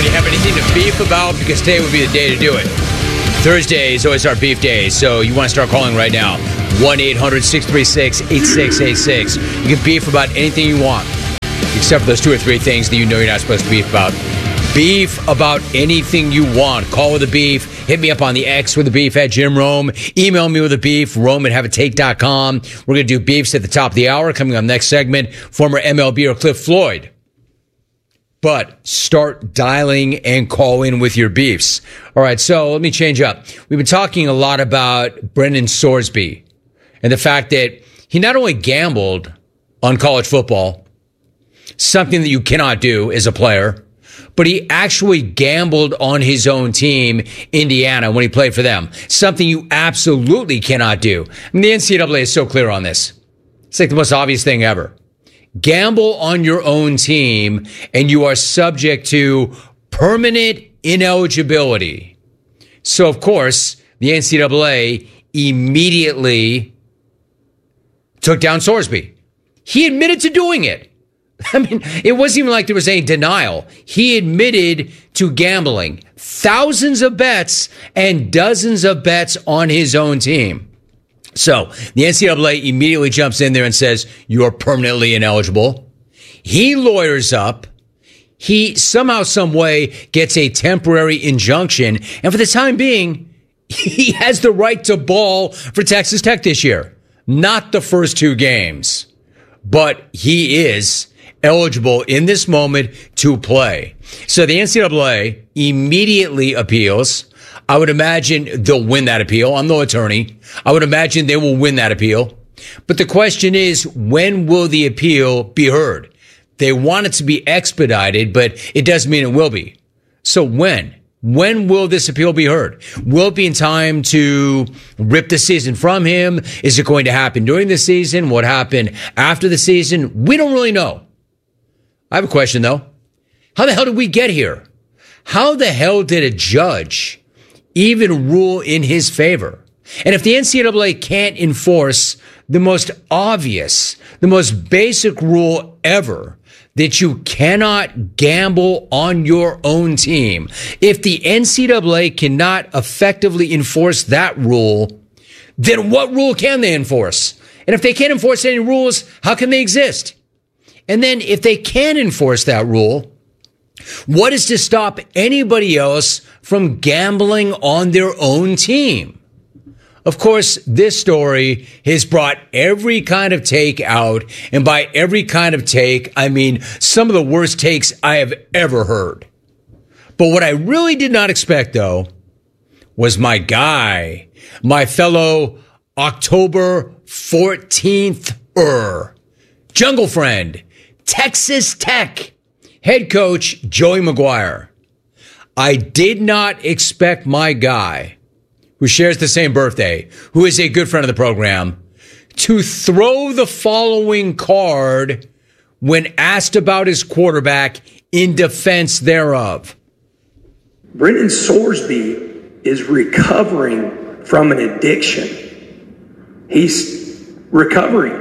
you have anything to beef about? Because today would be the day to do it. Thursday is always our beef day, so you want to start calling right now. 1-800-636-8686. You can beef about anything you want, except for those 2 or 3 things that you know you're not supposed to beef about. Beef about anything you want. Call with a beef. Hit me up on the X with a beef at Jim Rome. Email me with a beef, rome@haveatake.com. We're going to do beefs at the top of the hour. Coming on next segment, former MLBer Cliff Floyd. But start dialing and call in with your beefs. All right, so let me change up. We've been talking a lot about Brendan Sorsby and the fact that he not only gambled on college football, something that you cannot do as a player, but he actually gambled on his own team, Indiana, when he played for them. Something you absolutely cannot do. I mean, the NCAA is so clear on this. It's like the most obvious thing ever. Gamble on your own team, and you are subject to permanent ineligibility. So, of course, the NCAA immediately took down Sorsby. He admitted to doing it. I mean, it wasn't even like there was any denial. He admitted to gambling thousands of bets and dozens of bets on his own team. So the NCAA immediately jumps in there and says, you are permanently ineligible. He lawyers up. He somehow, some way gets a temporary injunction. And for the time being, he has the right to ball for Texas Tech this year. Not the first 2 games, but he is eligible in this moment to play. So the NCAA immediately appeals. I would imagine they'll win that appeal. I'm no attorney. I would imagine they will win that appeal. But the question is, when will the appeal be heard? They want it to be expedited, but it doesn't mean it will be. So when? When will this appeal be heard? Will it be in time to rip the season from him? Is it going to happen during the season? What happened after the season? We don't really know. I have a question, though. How the hell did we get here? How the hell did a judge even rule in his favor? And if the NCAA can't enforce the most obvious, the most basic rule ever, that you cannot gamble on your own team, if the NCAA cannot effectively enforce that rule, then what rule can they enforce? And if they can't enforce any rules, how can they exist? And then if they can enforce that rule, what is to stop anybody else from gambling on their own team? Of course, this story has brought every kind of take out. And by every kind of take, I mean some of the worst takes I have ever heard. But what I really did not expect, though, was my guy, my fellow October 14th-er, Jungle Friend, Texas Tech head coach Joey McGuire. I did not expect my guy, who shares the same birthday, who is a good friend of the program, to throw the following card when asked about his quarterback in defense thereof. Brendan Sorsby is recovering from an addiction. He's recovering.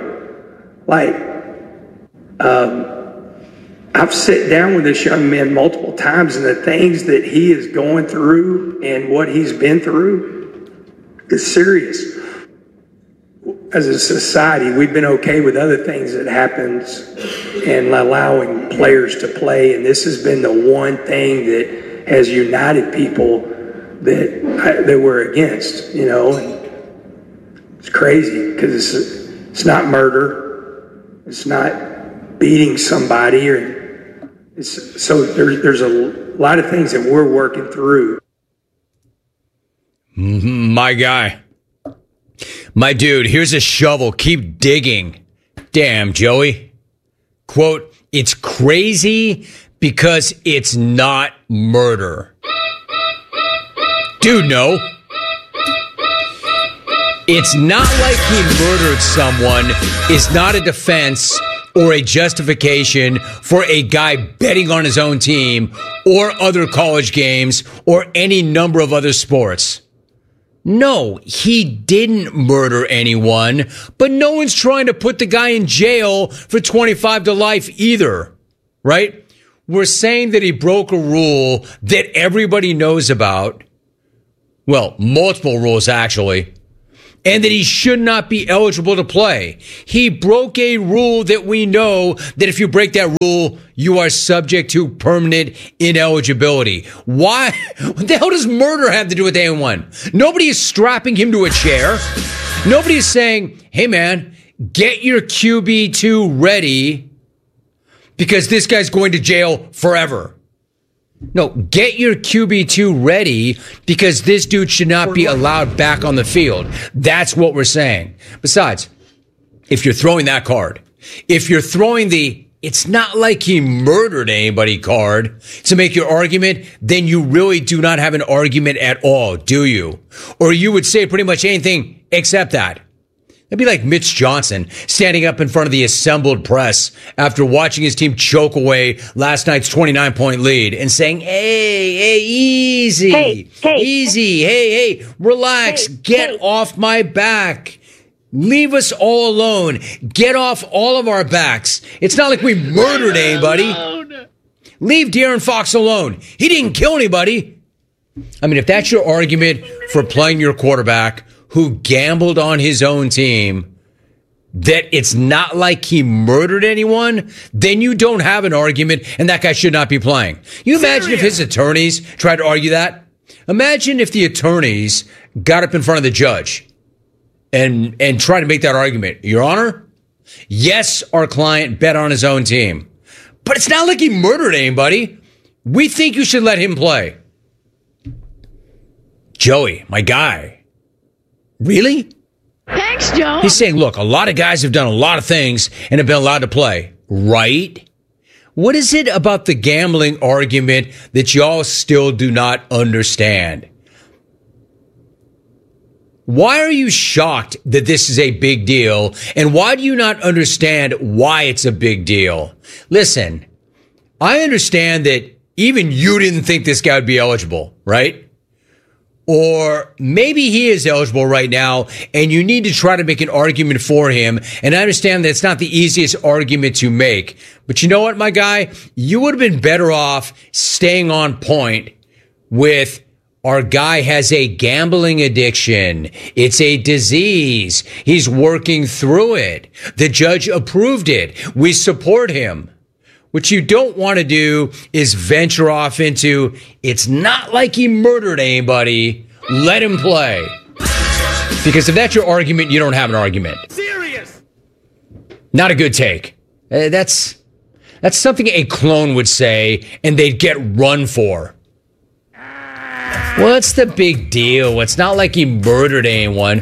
I've sat down with this young man multiple times, and the things that he is going through and what he's been through is serious. As a society, we've been okay with other things that happens and allowing players to play, and this has been the one thing that has united people that we're against, you know. And it's crazy because it's not murder, it's not beating somebody, or so there's a lot of things that we're working through. My guy, my dude, here's a shovel. Keep digging. Damn, Joey. Quote, it's crazy because it's not murder. Dude, no. It's not like he murdered someone. It's not a defense or a justification for a guy betting on his own team or other college games or any number of other sports. No, he didn't murder anyone, but no one's trying to put the guy in jail for 25 to life either, right? we're saying that he broke a rule that everybody knows about. Well, multiple rules, actually. And that he should not be eligible to play. He broke a rule that we know that if you break that rule, you are subject to permanent ineligibility. Why? What the hell does murder have to do with anyone? Nobody is strapping him to a chair. Nobody is saying, hey man, get your QB2 ready because this guy's going to jail forever. No, get your QB2 ready because this dude should not be allowed back on the field. That's what we're saying. Besides, if you're throwing that card, if you're throwing the it's not like he murdered anybody card to make your argument, then you really do not have an argument at all, do you? Or you would say pretty much anything except that. That'd be like Mitch Johnson standing up in front of the assembled press after watching his team choke away last night's 29-point lead and saying, hey, easy, relax, get off my back. Leave us all alone. Get off all of our backs. It's not like we murdered anybody. Leave De'Aaron Fox alone. He didn't kill anybody. I mean, if that's your argument for playing your quarterback who gambled on his own team, that it's not like he murdered anyone, then you don't have an argument and that guy should not be playing. You imagine if his attorneys tried to argue that? Imagine if the attorneys got up in front of the judge and tried to make that argument. Your Honor, yes, our client bet on his own team, but it's not like he murdered anybody. We think you should let him play. Joey, my guy. Really? Thanks, Joe. He's saying, look, a lot of guys have done a lot of things and have been allowed to play. Right? What is it about the gambling argument that y'all still do not understand? Why are you shocked that this is a big deal? And why do you not understand why it's a big deal? Listen, I understand that even you didn't think this guy would be eligible, right? Or maybe he is eligible right now and you need to try to make an argument for him. And I understand that it's not the easiest argument to make. But you know what, my guy? You would have been better off staying on point with our guy has a gambling addiction. It's a disease. He's working through it. The judge approved it. We support him. What you don't want to do is venture off into, it's not like he murdered anybody. Let him play. Because if that's your argument, you don't have an argument. Serious. Not a good take. That's something a clone would say, and they'd get run for. What's the big deal? It's not like he murdered anyone.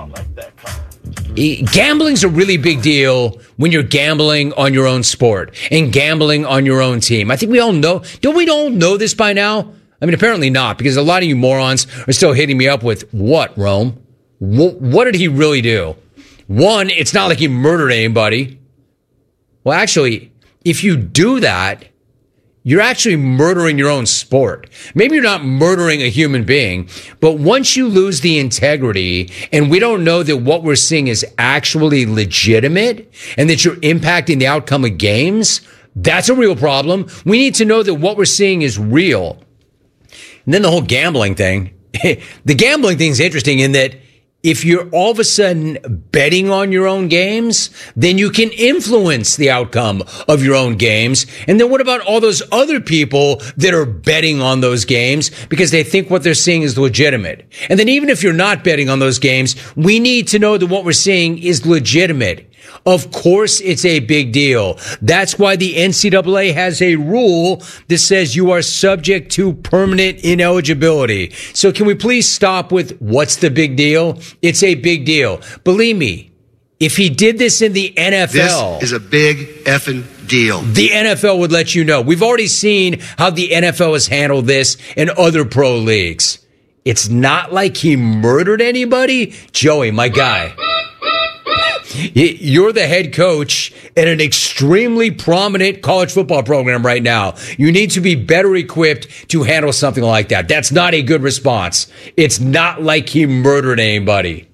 Gambling's a really big deal when you're gambling on your own sport and gambling on your own team. I think we all know. Don't we all know this by now? I mean, apparently not, because a lot of you morons are still hitting me up with, what, Rome? What did he really do? One, it's not like he murdered anybody. Well, actually, if you do that, you're actually murdering your own sport. Maybe you're not murdering a human being, but once you lose the integrity and we don't know that what we're seeing is actually legitimate and that you're impacting the outcome of games, that's a real problem. We need to know that what we're seeing is real. And then the whole gambling thing. The gambling thing is interesting in that if you're all of a sudden betting on your own games, then you can influence the outcome of your own games. And then what about all those other people that are betting on those games because they think what they're seeing is legitimate? And then even if you're not betting on those games, we need to know that what we're seeing is legitimate. Of course, it's a big deal. That's why the NCAA has a rule that says you are subject to permanent ineligibility. So can we please stop with what's the big deal? It's a big deal. Believe me, if he did this in the NFL, this is a big effing deal. The NFL would let you know. We've already seen how the NFL has handled this in other pro leagues. It's not like he murdered anybody. Joey, my guy. You're the head coach at an extremely prominent college football program right now. You need to be better equipped to handle something like that. That's not a good response. It's not like he murdered anybody.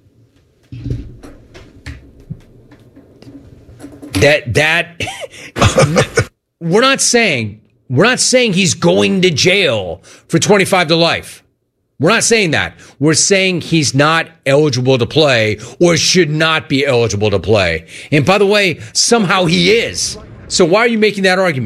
We're not saying We're not saying he's going to jail for 25 to life. We're not saying that. We're saying he's not eligible to play or should not be eligible to play. And by the way, somehow he is. So why are you making that argument?